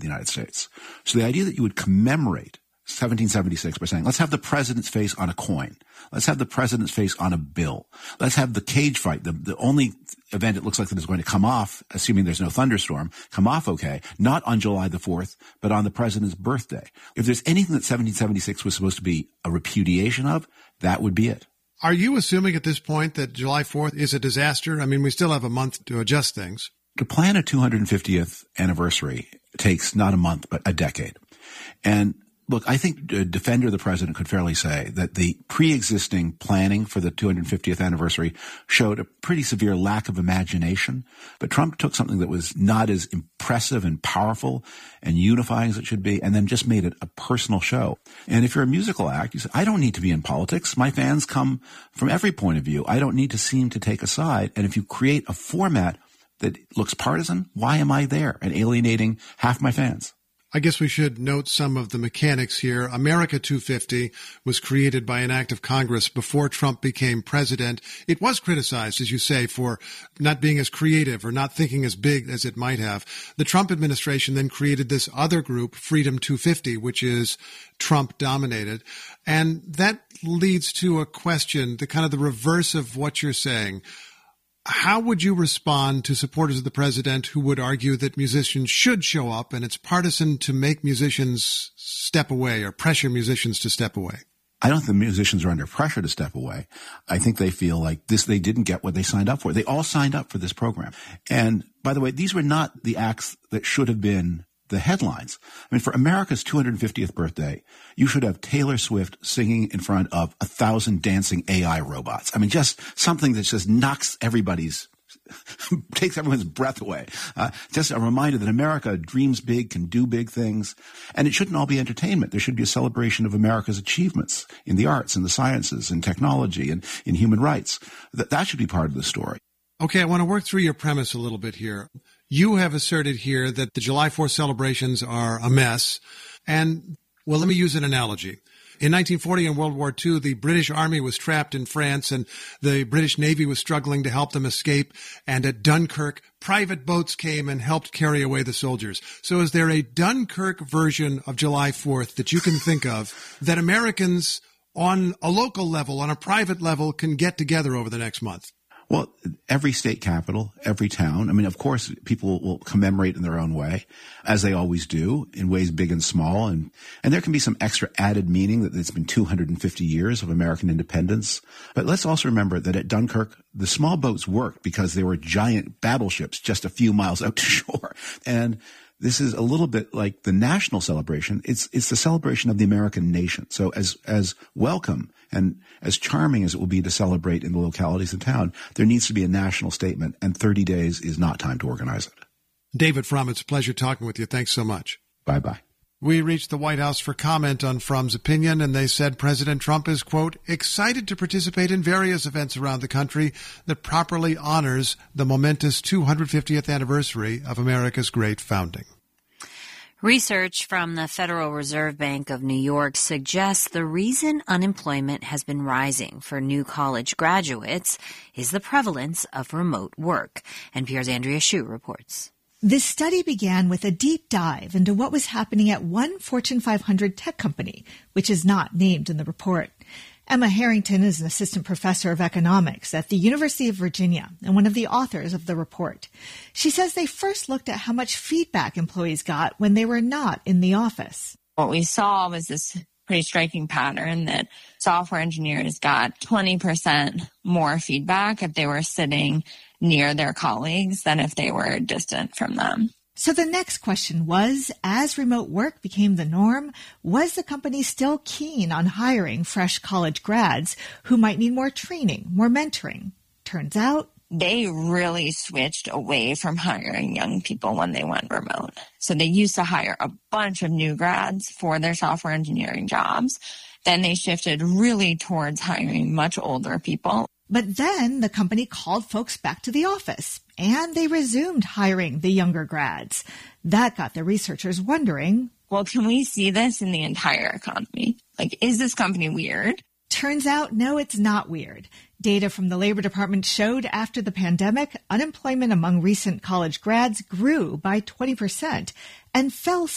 the United States. So the idea that you would commemorate 1776 by saying, let's have the president's face on a coin. Let's have the president's face on a bill. Let's have the cage fight, the only event it looks like that is going to come off, assuming there's no thunderstorm, come off okay, not on July the 4th, but on the president's birthday. If there's anything that 1776 was supposed to be a repudiation of, that would be it. Are you assuming at this point that July 4th is a disaster? I mean, we still have a month to adjust things. To plan a 250th anniversary takes not a month, but a decade. And look, I think a defender of the president could fairly say that the pre-existing planning for the 250th anniversary showed a pretty severe lack of imagination. But Trump took something that was not as impressive and powerful and unifying as it should be, and then just made it a personal show. And if you're a musical act, you say, I don't need to be in politics. My fans come from every point of view. I don't need to seem to take a side. And if you create a format that looks partisan, why am I there and alienating half my fans? I guess we should note some of the mechanics here. America 250 was created by an act of Congress before Trump became president. It was criticized, as you say, for not being as creative or not thinking as big as it might have. The Trump administration then created this other group, Freedom 250, which is Trump-dominated. And that leads to a question, the kind of the reverse of what you're saying. How would you respond to supporters of the president who would argue that musicians should show up and it's partisan to make musicians step away or pressure musicians to step away? I don't think the musicians are under pressure to step away. I think they feel like they didn't get what they signed up for. They all signed up for this program. And by the way, these were not the acts that should have been the headlines. I mean, for America's 250th birthday, you should have Taylor Swift singing in front of 1,000 dancing AI robots. I mean, just something that just takes everyone's breath away. Just a reminder that America dreams big, can do big things. And it shouldn't all be entertainment. There should be a celebration of America's achievements in the arts and the sciences and technology and in human rights. That should be part of the story. Okay, I want to work through your premise a little bit here. You have asserted here that the July 4th celebrations are a mess. And, well, let me use an analogy. In 1940 and World War II, the British Army was trapped in France and the British Navy was struggling to help them escape. And at Dunkirk, private boats came and helped carry away the soldiers. So is there a Dunkirk version of July 4th that you can think of that Americans on a local level, on a private level, can get together over the next month? Well, every state capital, every town. I mean, of course, people will commemorate in their own way, as they always do, in ways big and small. And there can be some extra added meaning that it's been 250 years of American independence. But let's also remember that at Dunkirk, the small boats worked because they were giant battleships just a few miles out to shore. And this is a little bit like the national celebration. It's the celebration of the American nation. So as welcome and as charming as it will be to celebrate in the localities of town, there needs to be a national statement, and 30 days is not time to organize it. David Frum, it's a pleasure talking with you. Thanks so much. Bye-bye. We reached the White House for comment on Frum's opinion, and they said President Trump is, quote, excited to participate in various events around the country that properly honors the momentous 250th anniversary of America's great founding. Research from the Federal Reserve Bank of New York suggests the reason unemployment has been rising for new college graduates is the prevalence of remote work. NPR's Andrea Hsu reports. This study began with a deep dive into what was happening at one Fortune 500 tech company, which is not named in the report. Emma Harrington is an assistant professor of economics at the University of Virginia and one of the authors of the report. She says they first looked at how much feedback employees got when they were not in the office. What we saw was this pretty striking pattern that software engineers got 20% more feedback if they were sitting near their colleagues than if they were distant from them. So the next question was, as remote work became the norm, was the company still keen on hiring fresh college grads who might need more training, more mentoring? Turns out, they really switched away from hiring young people when they went remote. So they used to hire a bunch of new grads for their software engineering jobs. Then they shifted really towards hiring much older people. But then the company called folks back to the office, and they resumed hiring the younger grads. That got the researchers wondering, well, can we see this in the entire economy? Like, is this company weird? Turns out, no, it's not weird. Data from the Labor Department showed after the pandemic, unemployment among recent college grads grew by 20% and fell